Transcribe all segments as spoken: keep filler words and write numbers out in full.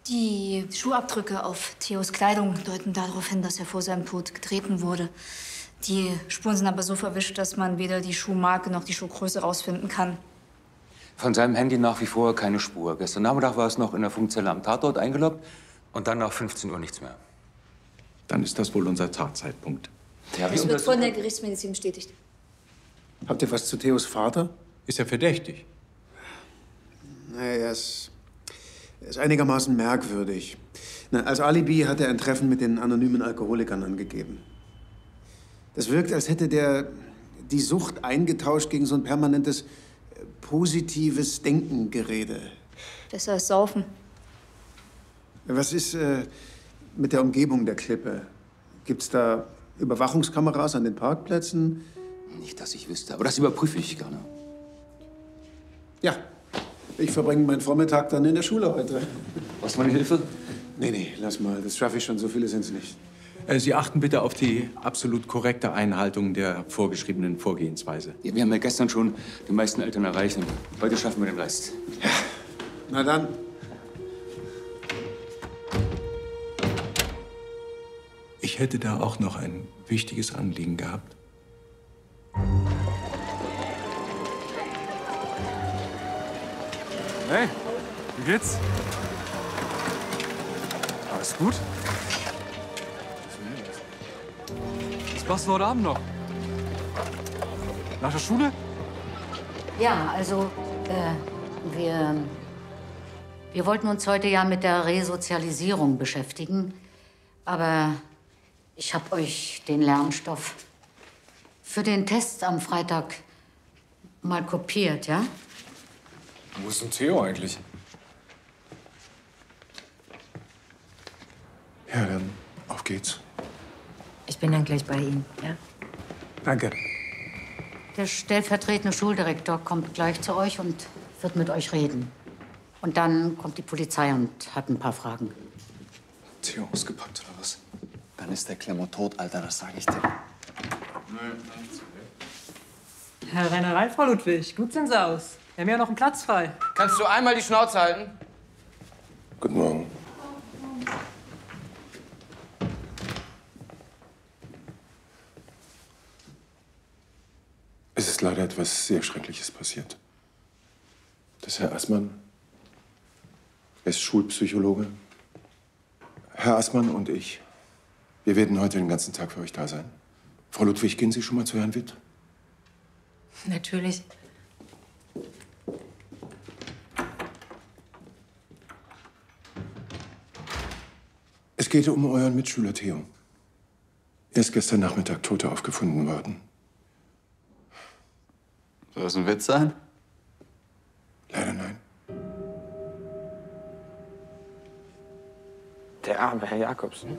Die Schuhabdrücke auf Theos Kleidung deuten darauf hin, dass er vor seinem Tod getreten wurde. Die Spuren sind aber so verwischt, dass man weder die Schuhmarke noch die Schuhgröße rausfinden kann. Von seinem Handy nach wie vor keine Spur. Gestern Nachmittag war es noch in der Funkzelle am Tatort eingeloggt und dann nach fünfzehn Uhr nichts mehr. Dann ist das wohl unser Tatzeitpunkt. Ja, Das wird von der Gerichtsmedizin bestätigt. Habt ihr was zu Theos Vater? Ist er verdächtig? Naja, er ist, er ist einigermaßen merkwürdig. Na, als Alibi hat er ein Treffen mit den anonymen Alkoholikern angegeben. Das wirkt, als hätte der die Sucht eingetauscht gegen so ein permanentes äh, positives Denkengerede. Besser als Saufen. Was ist äh, mit der Umgebung der Klippe? Gibt's da Überwachungskameras an den Parkplätzen? Nicht, dass ich wüsste, aber das überprüfe ich gerne. Ja, ich verbringe meinen Vormittag dann in der Schule heute. Was, meine Hilfe? Nee, nee, lass mal, das schaffe ich schon, so viele sind's nicht. Äh, Sie achten bitte auf die absolut korrekte Einhaltung der vorgeschriebenen Vorgehensweise. Ja, wir haben ja gestern schon die meisten Eltern erreicht und heute schaffen wir den Rest. Ja, na dann. Ich hätte da auch noch ein wichtiges Anliegen gehabt. Hey, wie geht's? Alles gut? Was machst du heute Abend noch? Nach der Schule? Ja, also, äh, wir, wir wollten uns heute ja mit der Resozialisierung beschäftigen. Aber ich habe euch den Lernstoff für den Test am Freitag mal kopiert, ja? Wo ist denn Theo eigentlich? Ja, dann auf geht's. Ich bin dann gleich bei Ihnen, ja? Danke. Der stellvertretende Schuldirektor kommt gleich zu euch und wird mit euch reden. Und dann kommt die Polizei und hat ein paar Fragen. Theo ausgepackt oder was? Dann ist der Klemmer tot, Alter, das sage ich dir. Herr Rennerei, Frau Ludwig, gut sehen Sie aus. Wir haben ja noch einen Platz frei. Kannst du einmal die Schnauze halten? Guten Morgen. Es ist leider etwas sehr Schreckliches passiert. Das Herr Assmann, er ist Schulpsychologe. Herr Assmann und ich, wir werden heute den ganzen Tag für euch da sein. Frau Ludwig, gehen Sie schon mal zu Herrn Witt? Natürlich. Es geht um euren Mitschüler Theo. Er ist gestern Nachmittag tot aufgefunden worden. Soll das ein Witz sein? Leider nein. Der arme Herr Jakobsen.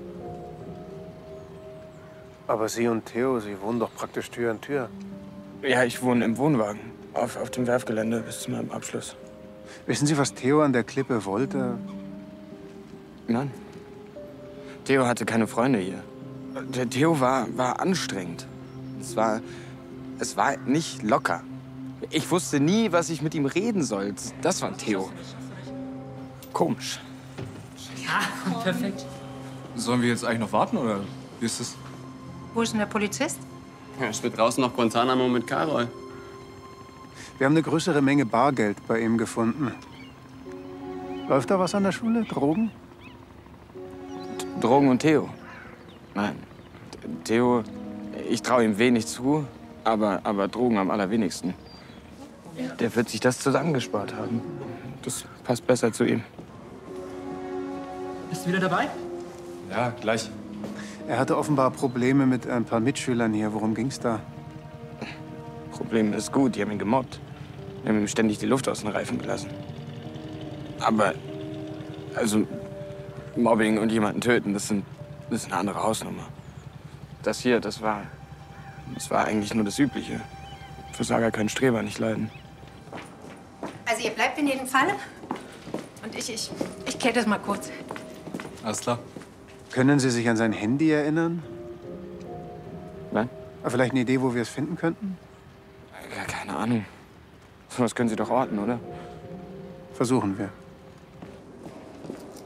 Aber Sie und Theo, Sie wohnen doch praktisch Tür an Tür. Ja, ich wohne im Wohnwagen. Auf, auf dem Werfgelände bis zu meinem Abschluss. Wissen Sie, was Theo an der Klippe wollte? Nein. Theo hatte keine Freunde hier. Der Theo war, war anstrengend. Es war, es war nicht locker. Ich wusste nie, was ich mit ihm reden soll. Das war Theo. Komisch. Ja, perfekt. Sollen wir jetzt eigentlich noch warten oder wie ist das? Wo ist denn der Polizist? Ja, es wird draußen noch Guantanamo mit Karol. Wir haben eine größere Menge Bargeld bei ihm gefunden. Läuft da was an der Schule? Drogen? Drogen und Theo. Nein. Theo, ich traue ihm wenig zu, aber, aber Drogen am allerwenigsten. Der wird sich das zusammengespart haben. Das passt besser zu ihm. Bist du wieder dabei? Ja, gleich. Er hatte offenbar Probleme mit ein paar Mitschülern hier. Worum ging's da? Problem ist gut, die haben ihn gemobbt. Die haben ihm ständig die Luft aus den Reifen gelassen. Aber, also, Mobbing und jemanden töten, das, sind, das ist eine andere Hausnummer. Das hier, das war, das war eigentlich nur das Übliche. Versager können Streber nicht leiden. Also ihr bleibt in jedem Fall. Und ich, ich, ich kläre das mal kurz. Alles klar. Können Sie sich an sein Handy erinnern? Nein? Aber vielleicht eine Idee, wo wir es finden könnten? Ja, keine Ahnung. So was können Sie doch orten, oder? Versuchen wir.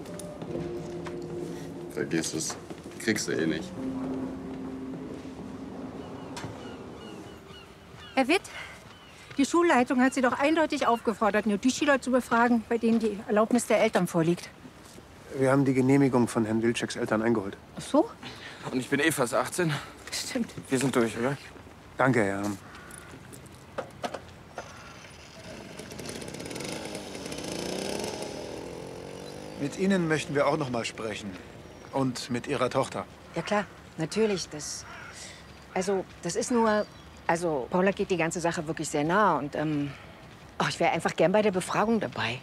Vergiss es. Kriegst du eh nicht. Herr Witt, die Schulleitung hat Sie doch eindeutig aufgefordert, nur die Schüler zu befragen, bei denen die Erlaubnis der Eltern vorliegt. Wir haben die Genehmigung von Herrn Wilczeks Eltern eingeholt. Ach so? Und ich bin eh fast achtzehn. Stimmt. Wir sind durch, oder? Danke, Herr. Mit Ihnen möchten wir auch noch mal sprechen. Und mit Ihrer Tochter. Ja klar, natürlich. Das, also, das ist nur... Also, Paula geht die ganze Sache wirklich sehr nah. Und ähm, oh, ich wäre einfach gern bei der Befragung dabei.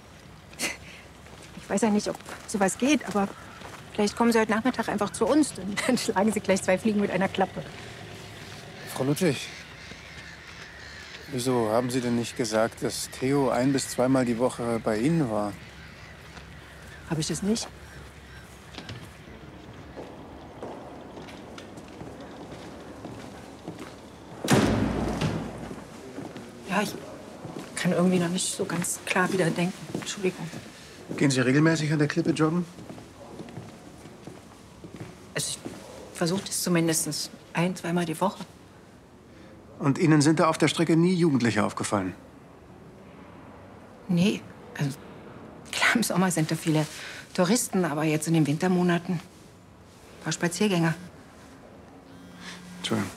Ich weiß ja nicht, ob sowas geht, aber vielleicht kommen Sie heute Nachmittag einfach zu uns. Dann schlagen Sie gleich zwei Fliegen mit einer Klappe. Frau Ludwig, wieso haben Sie denn nicht gesagt, dass Theo ein- bis zweimal die Woche bei Ihnen war? Habe ich das nicht? Ja, ich kann irgendwie noch nicht so ganz klar wieder denken. Entschuldigung. Gehen Sie regelmäßig an der Klippe joggen? Also ich versuche das zumindest ein-, zweimal die Woche. Und Ihnen sind da auf der Strecke nie Jugendliche aufgefallen? Nee, also klar, im Sommer sind da viele Touristen, aber jetzt in den Wintermonaten ein paar Spaziergänger. Entschuldigung.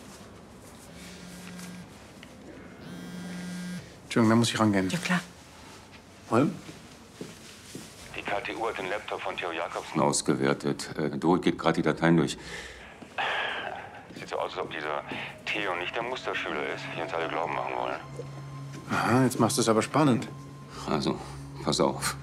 Entschuldigung, da muss ich rangehen. Ja, klar. Holm? Die K T U hat den Laptop von Theo Jakobsen ausgewertet. Äh, Dorit geht gerade die Dateien durch. Sieht so aus, als ob dieser Theo nicht der Musterschüler ist, wie uns alle glauben machen wollen. Aha, jetzt machst du es aber spannend. Also, pass auf.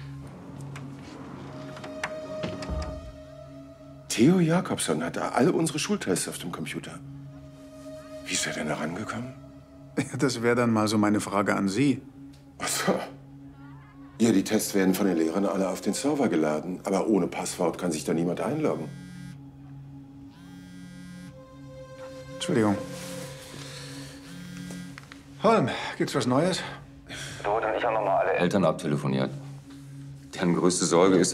Theo Jakobsen hat alle unsere Schultests auf dem Computer. Wie ist er denn da rangekommen? Das wäre dann mal so meine Frage an Sie. Ach so. Ja, die Tests werden von den Lehrern alle auf den Server geladen. Aber ohne Passwort kann sich da niemand einloggen. Entschuldigung. Holm, gibt's was Neues? Dorit und ich haben noch mal alle Eltern abtelefoniert. Deren größte Sorge ist,